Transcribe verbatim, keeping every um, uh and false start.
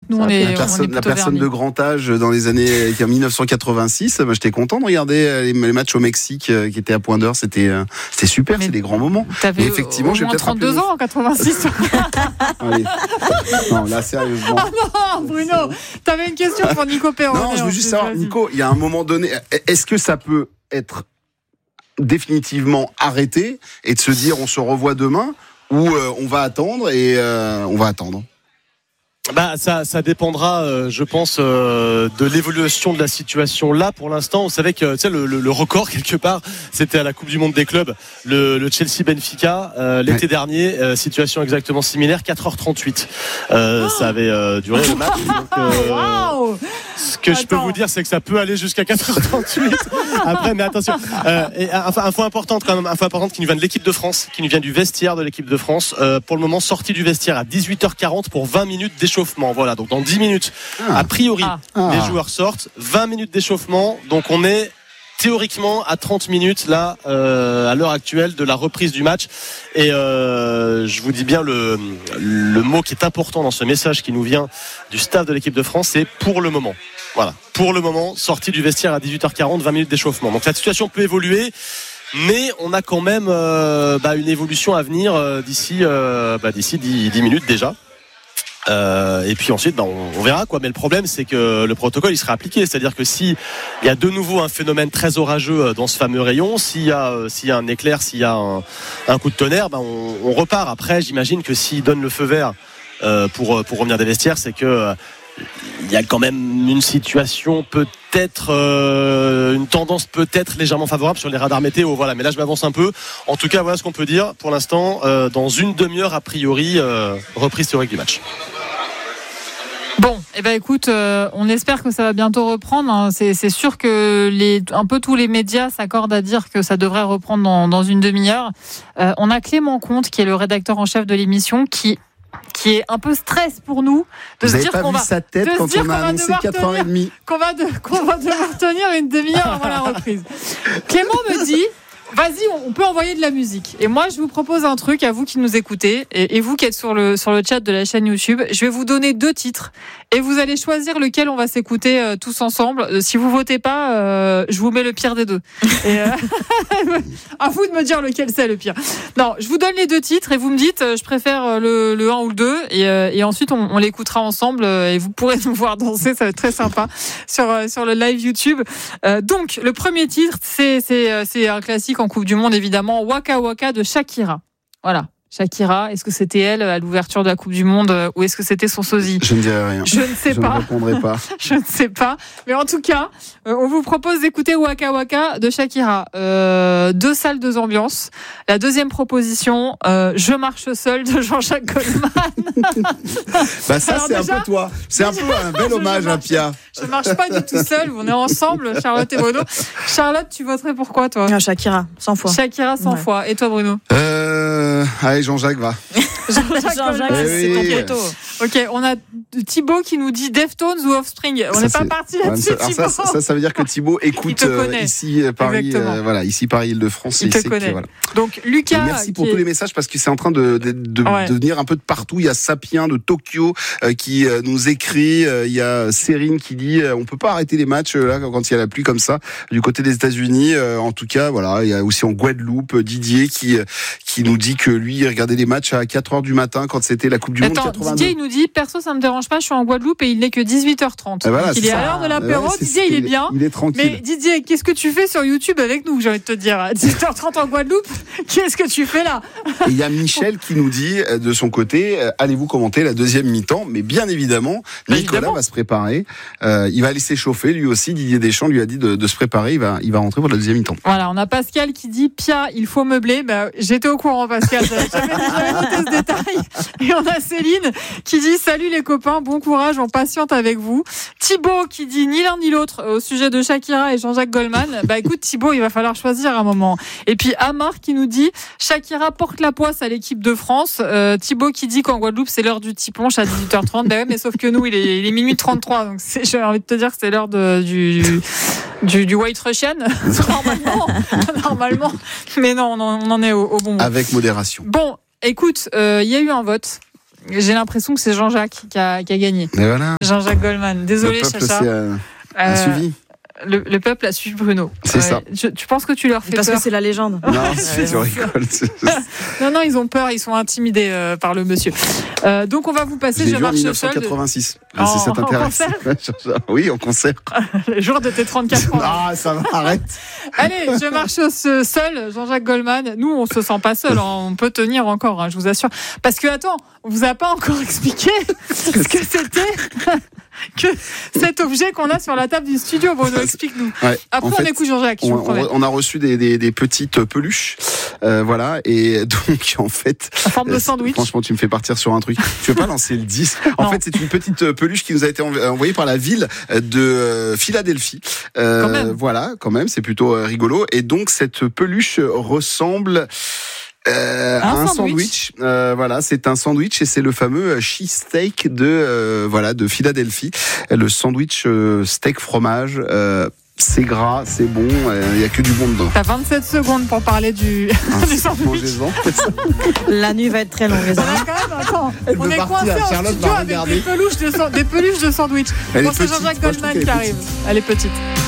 Nous, on est, la personne, on est la personne de grand âge dans les années en dix-neuf cent quatre-vingt-six, bah, j'étais content de regarder les, les matchs au Mexique euh, qui étaient à point d'heure. C'était, euh, c'était super, mais c'est des grands moments. T'avais mais effectivement, au j'ai moins peut-être trente-deux ans en quatre-vingt-six. Allez. Non, là, sérieusement. Ah non, Bruno, t'avais une question pour Nico Perronnet. Non, je veux juste savoir, Nico, il y a un moment donné, est-ce que ça peut être définitivement arrêté et de se dire on se revoit demain ou euh, on va attendre et euh, on va attendre? Bah ça, ça dépendra, euh, je pense, euh, de l'évolution de la situation. Là, pour l'instant, vous savez que tu sais, le, le, le record quelque part, c'était à la Coupe du Monde des clubs, le, le Chelsea-Benfica euh, l'été ouais. dernier, euh, situation exactement similaire, quatre heures trente-huit. Euh, oh ça avait euh, duré le match. Donc, euh, wow. Ce que Attends. je peux vous dire, c'est que ça peut aller jusqu'à quatre heures trente-huit. Après, mais attention. Euh, et info, info importante quand même, info importante qui nous vient de l'équipe de France, qui nous vient du vestiaire de l'équipe de France. Euh, pour le moment, sortie du vestiaire à dix-huit heures quarante pour vingt minutes d'échauffement. Voilà, donc dans dix minutes, ah. a priori, ah. les joueurs sortent. vingt minutes d'échauffement, donc on est théoriquement à trente minutes là, euh, à l'heure actuelle de la reprise du match. Et euh, je vous dis bien le, le mot qui est important dans ce message qui nous vient du staff de l'équipe de France, c'est pour le moment. Voilà, pour le moment, sortie du vestiaire à dix-huit heures quarante, vingt minutes d'échauffement. Donc la situation peut évoluer. Mais on a quand même euh, bah, une évolution à venir euh, d'ici, euh, bah, d'ici dix, dix minutes déjà. Euh, et puis ensuite, bah, on, on verra quoi. Mais le problème, c'est que le protocole, il sera appliqué. C'est-à-dire que si il y a de nouveau un phénomène très orageux dans ce fameux rayon, s'il y a, euh, s'il y a un éclair, s'il y a un, un coup de tonnerre, bah, on, on repart. Après, j'imagine que s'il donne le feu vert euh, pour pour revenir des vestiaires, c'est que euh, il y a quand même une situation peut-être euh, une tendance peut-être légèrement favorable sur les radars météo, voilà, mais là je m'avance un peu. En tout cas, voilà ce qu'on peut dire pour l'instant, euh, dans une demi-heure a priori, euh, reprise théorique du match. Bon, eh ben écoute, euh, on espère que ça va bientôt reprendre. Hein. C'est, c'est sûr que les, un peu tous les médias s'accordent à dire que ça devrait reprendre dans, dans une demi-heure. Euh, on a Clément Comte, qui est le rédacteur en chef de l'émission, qui qui est un peu stress pour nous de Vous se dire pas qu'on vu va sa tête quand on a annoncé quatre heures trente qu'on va de, qu'on va devoir tenir une demi-heure avant la reprise. Clément me dit vas-y, on peut envoyer de la musique. Et moi, je vous propose un truc à vous qui nous écoutez et, et vous qui êtes sur le, sur le chat de la chaîne YouTube. Je vais vous donner deux titres et vous allez choisir lequel on va s'écouter euh, tous ensemble. Euh, si vous votez pas, euh, je vous mets le pire des deux. Et, euh, à vous de me dire lequel c'est le pire. Non, je vous donne les deux titres et vous me dites euh, je préfère le, le un ou le deux et, euh, et ensuite on, on l'écoutera ensemble euh, et vous pourrez nous voir danser. Ça va être très sympa sur, euh, sur le live YouTube. Euh, donc, le premier titre, c'est, c'est, euh, c'est un classique en Coupe du Monde, évidemment, Waka Waka de Shakira. Voilà. Shakira, est-ce que c'était elle à l'ouverture de la Coupe du Monde ou est-ce que c'était son sosie ? Je ne dirai rien. Je ne sais je pas. Je ne répondrai pas. Je ne sais pas. Mais en tout cas, euh, on vous propose d'écouter Waka Waka de Shakira. Euh, deux salles, deux ambiances. La deuxième proposition, euh, Je marche seul de Jean-Jacques Goldman. bah ça, Alors c'est déjà, un peu toi. C'est un peu un bel hommage à Pia. Je ne marche pas du tout seul. On est ensemble, Charlotte et Bruno. Charlotte, tu voterais pour quoi, toi ? Non, Shakira, cent fois. Shakira, cent ouais. fois. Et toi, Bruno ? Euh... Allez, Jean-Jacques va. Jean-Jacques, Jean-Jacques c'est oui. ton poteau. Ok, on a Thibaut qui nous dit Deftones ou Offspring. On n'est pas parti là-dessus, ouais, Thibaut. Ça, ça, ça veut dire que Thibaut écoute euh, ici Paris, euh, voilà, ici Paris Île-de-France. Il te connaît. Que, voilà. Donc Lucas. Et merci pour est... tous les messages parce que c'est en train de, de, de, ouais. de venir un peu de partout. Il y a Sapien de Tokyo euh, qui euh, nous écrit. Euh, il y a Cérine qui dit euh, on peut pas arrêter les matchs euh, là quand il y a la pluie comme ça du côté des États-Unis. Euh, en tout cas, voilà. Il y a aussi en Guadeloupe Didier qui qui nous dit que lui il regardait les matchs à quatre heures du matin quand c'était la Coupe du Attends, Monde quatre-vingt-deux. Didier il nous dit perso ça me dérange pas, je suis en Guadeloupe et il n'est que dix-huit heures trente. Ah voilà, il est ça. à l'heure de l'apéro. Ouais, Didier il est bien. Il est tranquille. Mais Didier, qu'est-ce que tu fais sur YouTube avec nous, j'ai envie de te dire à dix-huit heures trente en Guadeloupe? Qu'est-ce que tu fais là? Et il y a Michel qui nous dit de son côté, euh, allez-vous commenter la deuxième mi-temps? Mais bien évidemment, bah, Nicolas évidemment. va se préparer. Euh, il va aller s'échauffer lui aussi. Didier Deschamps lui a dit de, de se préparer. Il va, il va rentrer pour la deuxième mi-temps. Voilà, on a Pascal qui dit Pia, il faut meubler. Bah, j'étais au courant, Pascal. J'avais, j'avais noté ce détail. Et on a Céline qui dit salut les copains, bon courage, on patiente avec vous. Thibaut qui dit ni l'un ni l'autre au sujet de Shakira et Jean-Jacques Goldman. Bah écoute Thibaut, il va falloir choisir un moment. Et puis Amar qui nous dit Shakira porte la poisse à l'équipe de France. Euh, Thibaut qui dit qu'en Guadeloupe c'est l'heure du tiponche à dix-huit heures trente. Bah ouais, mais sauf que nous il est, il est minuit trente-trois, donc c'est, j'ai envie de te dire que c'est l'heure de, du, du du White Russian normalement, normalement. Mais non, on en, on en est au, au bon moment. Avec modération. Bon, écoute, il euh, y a eu un vote. j'ai l'impression que c'est Jean-Jacques qui a, qui a gagné. Et voilà. Jean-Jacques Goldman. Désolé, le peuple Chacha. aussi a, a Euh, suivi. Le, le peuple a suivi Bruno. C'est ça. Je- tu penses que tu leur fais Parce peur que c'est la légende. Non, Ouais, si, tu non, rigoles. Non, non, ils ont peur, ils sont intimidés euh, par le monsieur. Euh, donc on va vous passer J'ai Je vu en marche seul. de- dix-neuf-quatre-vingt-six. En- si ça en t'intéresse. Oui, en concert. Le jour de tes trente-quatre ans. Ah, ça va, arrête. Allez, je marche ce- seul, Jean-Jacques Goldman. Nous, on se sent pas seul, hein. On peut tenir encore, hein, je vous assure. Parce que, attends, on vous a pas encore expliqué ce que c'était que cet objet qu'on a sur la table du studio. Bruno, explique-nous. Ouais, Après, en on fait, écoute Jean-Jacques, je on, vous promets. on- on a reçu des, des, des petites peluches, euh, voilà, et donc en fait, En forme de euh, sandwich. franchement, tu me fais partir sur un truc. Tu veux pas lancer le dix? En Non. fait, c'est une petite peluche qui nous a été env- envoyée par la ville de euh, Philadelphie. Euh, Quand même. Voilà, quand même, c'est plutôt euh, rigolo. Et donc cette peluche ressemble. Euh, Un un sandwich. sandwich, Euh, voilà, c'est un sandwich et c'est le fameux cheesesteak de euh, voilà de Philadelphie, le sandwich euh, steak fromage. Euh, c'est gras, c'est bon, il y a que du bon dedans. T'as vingt-sept secondes pour parler du, Ah, du sandwich. mangez-en. La nuit va être très longue, les On amis. est quand même, attends, Elle on veut est partir, coincé en Charlotte studio va avec regarder. des peluches de, san- des peluches de sandwich. Elle Bon, est c'est petite, Jean-Jacques moi, je trouve Goldman qu'elle est qui arrive. petite. Elle est petite.